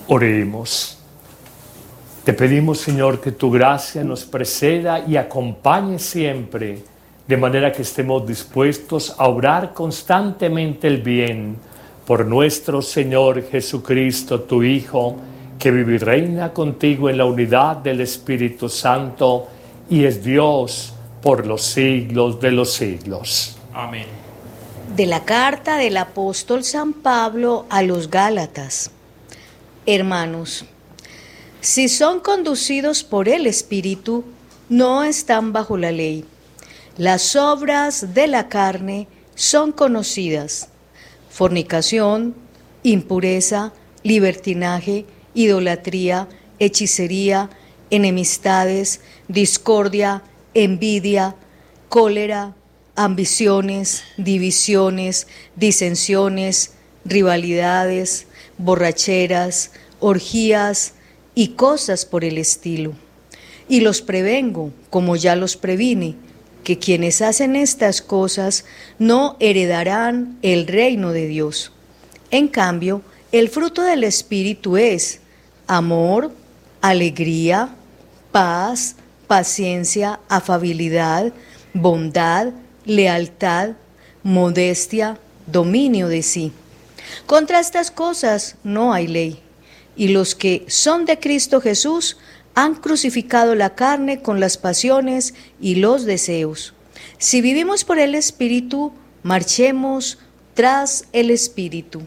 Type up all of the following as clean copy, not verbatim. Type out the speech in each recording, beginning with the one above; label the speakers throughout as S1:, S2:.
S1: Oremos. Te pedimos, Señor, que tu gracia nos preceda y acompañe siempre, de manera que estemos dispuestos a obrar constantemente el bien por nuestro Señor Jesucristo, tu Hijo, que vive y reina contigo en la unidad del Espíritu Santo y es Dios por los siglos de los siglos.
S2: Amén.
S3: De la carta del apóstol San Pablo a los Gálatas. Hermanos, si son conducidos por el Espíritu, no están bajo la ley. Las obras de la carne son conocidas: fornicación, impureza, libertinaje, idolatría, hechicería, enemistades, discordia, envidia, cólera, ambiciones, divisiones, disensiones, rivalidades, borracheras, orgías y cosas por el estilo. Y los prevengo, como ya los previne, que quienes hacen estas cosas no heredarán el reino de Dios. En cambio, el fruto del Espíritu es amor, alegría, paz, paciencia, afabilidad, bondad, lealtad, modestia, dominio de sí. Contra estas cosas no hay ley, y los que son de Cristo Jesús han crucificado la carne con las pasiones y los deseos. Si vivimos por el Espíritu, marchemos tras el Espíritu.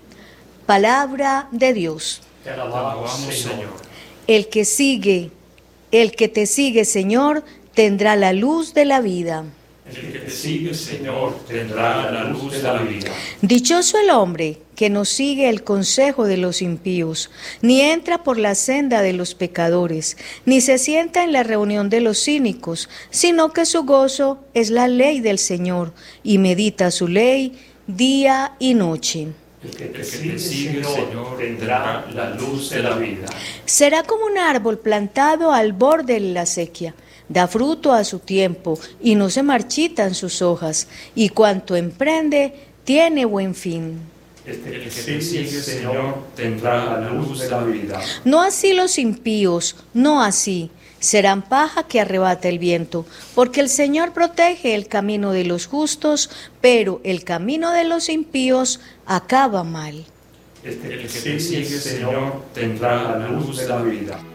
S3: Palabra de Dios.
S1: Te alabamos, Señor.
S3: El que te sigue, Señor, tendrá la luz de la vida.
S2: El que te sigue, Señor, tendrá la luz de la vida.
S3: Dichoso el hombre que no sigue el consejo de los impíos, ni entra por la senda de los pecadores, ni se sienta en la reunión de los cínicos, sino que su gozo es la ley del Señor, y medita su ley día y noche.
S1: El que te sigue, Señor, tendrá la luz de la vida.
S3: Será como un árbol plantado al borde de la acequia. Da fruto a su tiempo y no se marchitan sus hojas, y cuanto emprende tiene buen fin.
S2: El que te sigue, Señor, tendrá la luz de la vida.
S3: No así los impíos, no así. Serán paja que arrebata el viento, porque el Señor protege el camino de los justos, pero el camino de los impíos acaba mal.
S2: El que te sigue, Señor, tendrá la luz de la vida.